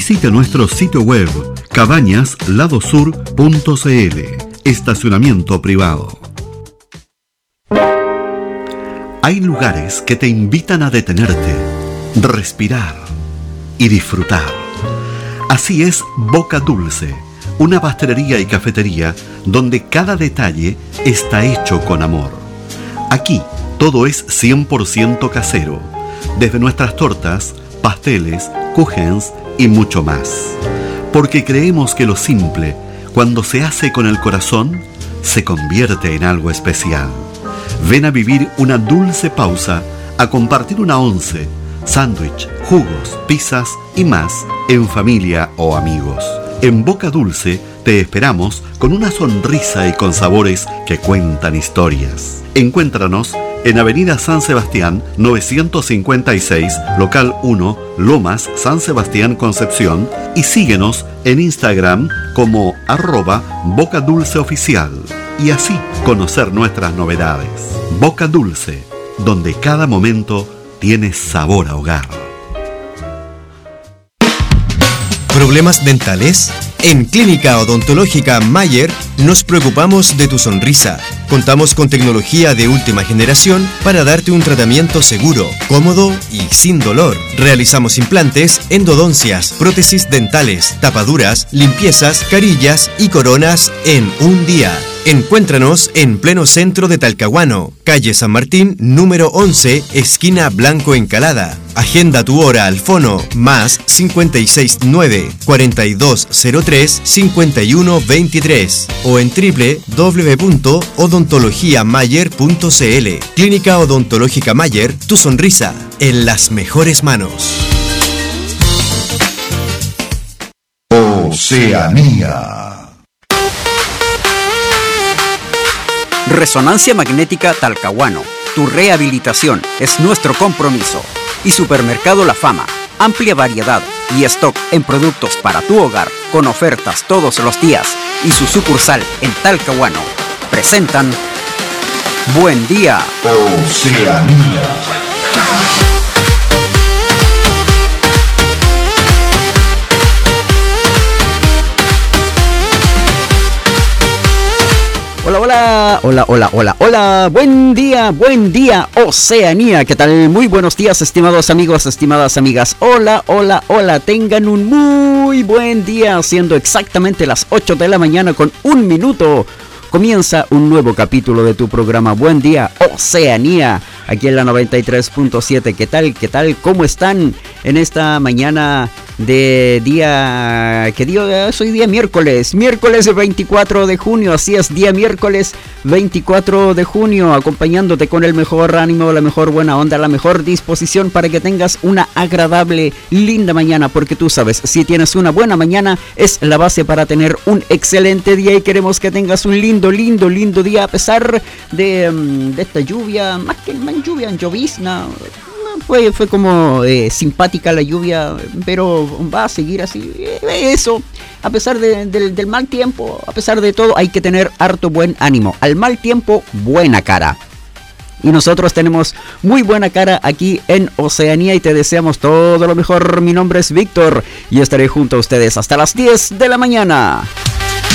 Visite nuestro sitio web cabañasladosur.cl. Estacionamiento privado. Hay lugares que te invitan a detenerte, respirar y disfrutar. Así es Boca Dulce, una pastelería y cafetería donde cada detalle está hecho con amor. Aquí todo es 100% casero, desde nuestras tortas, pasteles, kuchens y mucho más. Porque creemos que lo simple, cuando se hace con el corazón, se convierte en algo especial. Ven a vivir una dulce pausa, a compartir una once, sándwich, jugos, pizzas y más en familia o amigos. En Boca Dulce te esperamos con una sonrisa y con sabores que cuentan historias. Encuéntranos en Avenida San Sebastián 956, local 1, Lomas, San Sebastián, Concepción, y síguenos en Instagram como @bocadulceoficial y así conocer nuestras novedades. Boca Dulce, donde cada momento tiene sabor a hogar. ¿Problemas dentales? En Clínica Odontológica Mayer nos preocupamos de tu sonrisa. Contamos con tecnología de última generación para darte un tratamiento seguro, cómodo y sin dolor. Realizamos implantes, endodoncias, prótesis dentales, tapaduras, limpiezas, carillas y coronas en un día. Encuéntranos en pleno centro de Talcahuano, calle San Martín, número 11, esquina Blanco Encalada. Agenda tu hora al fono más 569-4203-5123 o en www.odontologiamayer.cl. Clínica Odontológica Mayer, tu sonrisa en las mejores manos. Oceanía. Resonancia Magnética Talcahuano. Tu rehabilitación es nuestro compromiso. Y Supermercado La Fama. Amplia variedad y stock en productos para tu hogar con ofertas todos los días. Y su sucursal en Talcahuano. Presentan Buen Día Oceanía. Hola, buen día, Oceanía, ¿qué tal? Muy buenos días, estimados amigos, estimadas amigas, hola, tengan un muy buen día, siendo exactamente las 8 de la mañana con 1 minuto, comienza un nuevo capítulo de tu programa Buen Día, Oceanía, aquí en la 93.7, ¿qué tal? ¿Cómo están en esta mañana de día, ¿qué día es hoy? Día miércoles 24 de junio, así es, día miércoles 24 de junio, acompañándote con el mejor ánimo, la mejor buena onda, la mejor disposición para que tengas una agradable, linda mañana, porque tú sabes, si tienes una buena mañana es la base para tener un excelente día y queremos que tengas un lindo día a pesar de esta lluvia, más que lluvia, llovizna. Fue como simpática la lluvia, pero va a seguir así. Eso, a pesar del mal tiempo, a pesar de todo, hay que tener harto buen ánimo. Al mal tiempo, buena cara. Y nosotros tenemos muy buena cara aquí en Oceanía y te deseamos todo lo mejor. Mi nombre es Víctor y estaré junto a ustedes hasta las 10 de la mañana.